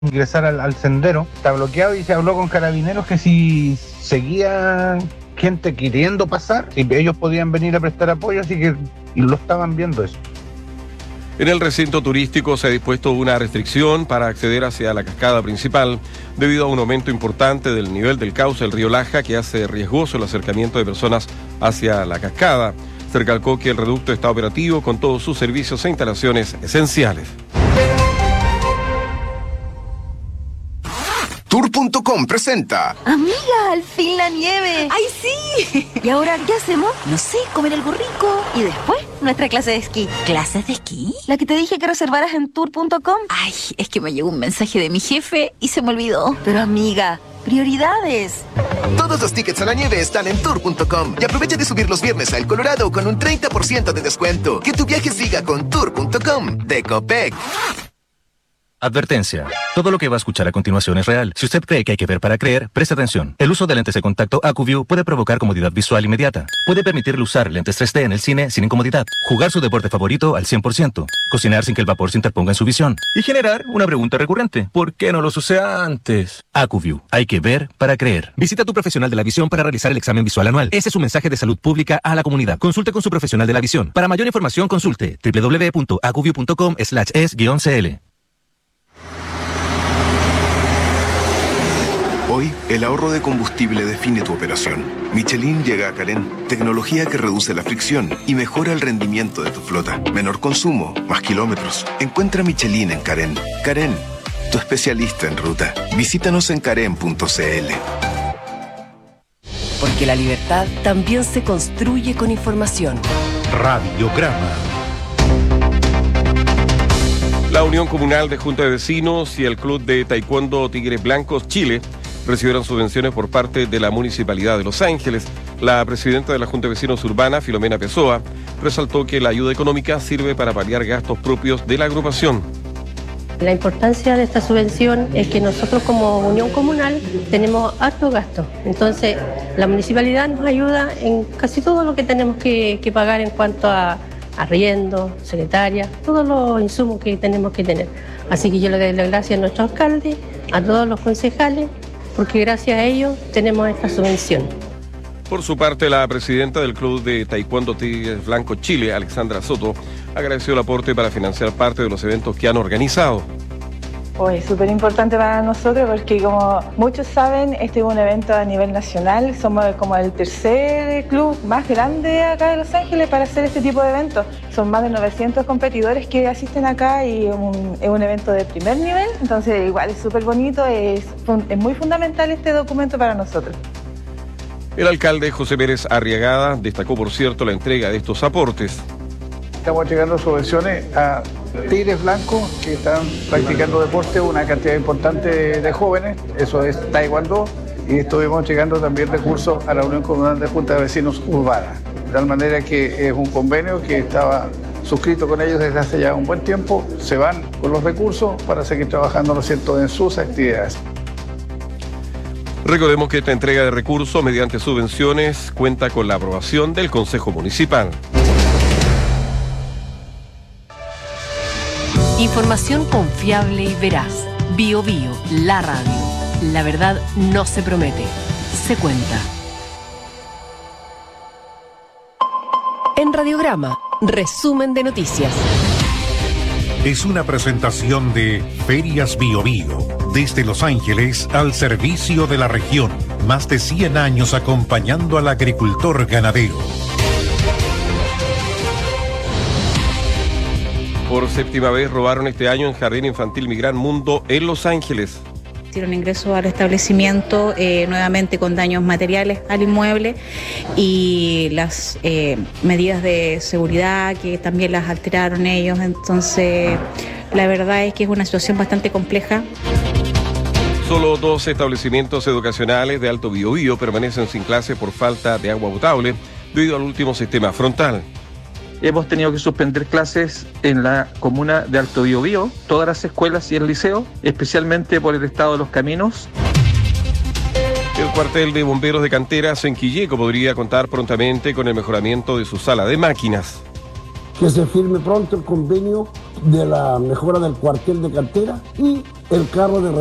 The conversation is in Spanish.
ingresar al sendero, está bloqueado y se habló con carabineros que si seguía gente queriendo pasar, y ellos podían venir a prestar apoyo, así que lo estaban viendo eso. En el recinto turístico se ha dispuesto una restricción para acceder hacia la cascada principal debido a un aumento importante del nivel del cauce del río Laja que hace riesgoso el acercamiento de personas hacia la cascada. Se recalcó que el reducto está operativo con todos sus servicios e instalaciones esenciales. Tour.com presenta. Amiga, al fin la nieve. ¡Ay, sí! ¿Y ahora qué hacemos? No sé, comer algo rico. Y después, nuestra clase de esquí. ¿Clases de esquí? La que te dije que reservaras en Tour.com. Ay, es que me llegó un mensaje de mi jefe y se me olvidó. Pero amiga, prioridades. Todos los tickets a la nieve están en Tour.com. Y aprovecha de subir los viernes a El Colorado con un 30% de descuento. Que tu viaje siga con Tour.com de Copec. Advertencia. Todo lo que va a escuchar a continuación es real. Si usted cree que hay que ver para creer, preste atención. El uso de lentes de contacto AcuView puede provocar comodidad visual inmediata. Puede permitirle usar lentes 3D en el cine sin incomodidad. Jugar su deporte favorito al 100%. Cocinar sin que el vapor se interponga en su visión. Y generar una pregunta recurrente. ¿Por qué no los usé antes? AcuView. Hay que ver para creer. Visita a tu profesional de la visión para realizar el examen visual anual. Ese es un mensaje de salud pública a la comunidad. Consulte con su profesional de la visión. Para mayor información, consulte www.acuview.com/es-cl. Hoy, el ahorro de combustible define tu operación. Michelin llega a Carén, tecnología que reduce la fricción y mejora el rendimiento de tu flota. Menor consumo, más kilómetros. Encuentra Michelin en Carén. Carén, tu especialista en ruta. Visítanos en carén.cl. Porque la libertad también se construye con información. Radiograma. La Unión Comunal de Junta de Vecinos y el Club de Taekwondo Tigres Blancos Chile recibieron subvenciones por parte de la Municipalidad de Los Ángeles. La presidenta de la Junta de Vecinos Urbana, Filomena Pessoa, resaltó que la ayuda económica sirve para paliar gastos propios de la agrupación. La importancia de esta subvención es que nosotros como Unión Comunal tenemos harto gasto. Entonces, la municipalidad nos ayuda en casi todo lo que tenemos que pagar en cuanto a arriendo, secretaria, todos los insumos que tenemos que tener. Así que yo le doy las gracias a nuestro alcalde, a todos los concejales, porque gracias a ellos tenemos esta subvención. Por su parte, la presidenta del Club de Taekwondo Tigres Blancos Chile, Alexandra Soto, agradeció el aporte para financiar parte de los eventos que han organizado. Es súper importante para nosotros porque, como muchos saben, este es un evento a nivel nacional. Somos como el tercer club más grande acá de Los Ángeles para hacer este tipo de eventos. Son más de 900 competidores que asisten acá y es un evento de primer nivel. Entonces, igual es súper bonito, es muy fundamental este documento para nosotros. El alcalde José Pérez Arriagada destacó, por cierto, la entrega de estos aportes. Estamos entregando subvenciones a Tigres Blancos que están practicando deporte, una cantidad importante de jóvenes, eso es Taekwondo, y estuvimos entregando también recursos a la Unión Comunal de Junta de Vecinos Urbana. De tal manera que es un convenio que estaba suscrito con ellos desde hace ya un buen tiempo, se van con los recursos para seguir trabajando, ¿no es cierto?, en sus actividades. Recordemos que esta entrega de recursos mediante subvenciones cuenta con la aprobación del Consejo Municipal. Información confiable y veraz. BioBio, la radio. La verdad no se promete, se cuenta. En Radiograma, resumen de noticias. Es una presentación de Ferias BioBio. Desde Los Ángeles al servicio de la región. Más de 100 años acompañando al agricultor ganadero. Por séptima vez robaron este año en Jardín Infantil Mi Gran Mundo en Los Ángeles. Hicieron ingreso al establecimiento nuevamente con daños materiales al inmueble y las medidas de seguridad que también las alteraron ellos. Entonces, la verdad es que es una situación bastante compleja. Solo 2 establecimientos educacionales de Alto Biobío permanecen sin clase por falta de agua potable debido al último sistema frontal. Hemos tenido que suspender clases en la comuna de Alto Biobío, todas las escuelas y el liceo, especialmente por el estado de los caminos. El cuartel de bomberos de Canteras en Quilleco podría contar prontamente con el mejoramiento de su sala de máquinas. Que se firme pronto el convenio de la mejora del cuartel de Canteras y el carro de